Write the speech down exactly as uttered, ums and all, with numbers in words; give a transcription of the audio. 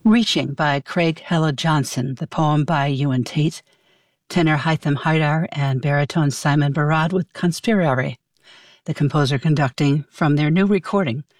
Reaching by Craig Hella Johnson, the poem by Ewan Tate, tenor Hytham Haidar, and baritone Simon Barad with Conspirare, the composer conducting from their new recording,